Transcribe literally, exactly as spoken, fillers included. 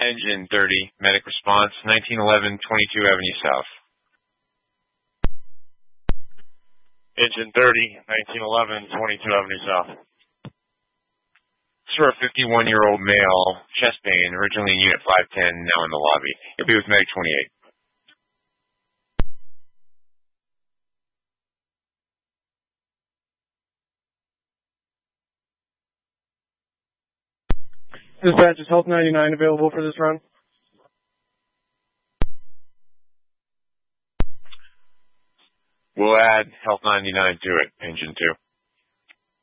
Engine thirty, medic response, nineteen eleven, twenty-two Avenue South. Engine thirty, nineteen eleven, twenty-two Avenue South. Sir, a fifty-one-year-old male, chest pain, originally in Unit five ten, now in the lobby. He'll be with medic twenty-eight. Dispatch, is Health ninety-nine available for this run? We'll add Health ninety-nine to it, Engine two.